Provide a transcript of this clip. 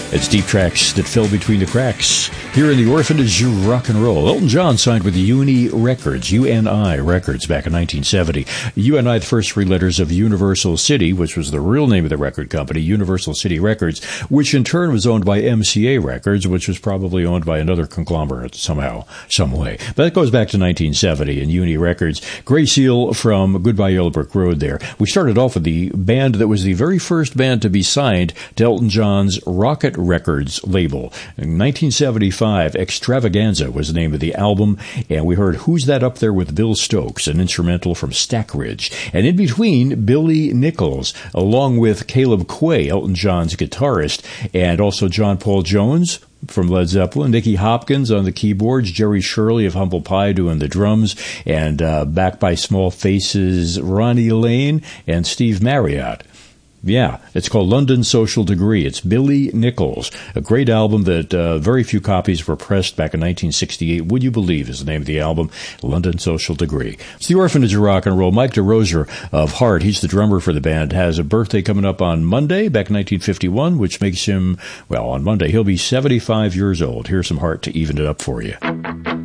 It's deep tracks that fell between the cracks. Here in the Orphanage of Rock and Roll, Elton John signed with UNI Records, UNI Records, back in 1970. UNI, the first three letters of Universal City, which was the real name of the record company, Universal City Records, which in turn was owned by MCA Records, which was probably owned by another conglomerate somehow, some way. But that goes back to 1970 and UNI Records. Grey Seal from Goodbye Yellow Brick Road there. We started off with the band that was the very first band to be signed to Elton John's Rocket Records label. In 1975, Extravaganza was the name of the album, and we heard Who's That Up There with Bill Stokes, an instrumental from Stack Ridge. And in between, Billy Nichols, along with Caleb Quaye, Elton John's guitarist, and also John Paul Jones from Led Zeppelin, Nicky Hopkins on the keyboards, Jerry Shirley of Humble Pie doing the drums, and backed by Small Faces, Ronnie Lane and Steve Marriott. Yeah, it's called London Social Degree. It's Billy Nichols, a great album that very few copies were pressed back in 1968. Would You Believe is the name of the album, London Social Degree. It's the Orphanage of Rock and Roll. Mike DeRozier of Heart, he's the drummer for the band, has a birthday coming up on Monday, back in 1951, which makes him, well, on Monday, he'll be 75 years old. Here's some Heart to even it up for you.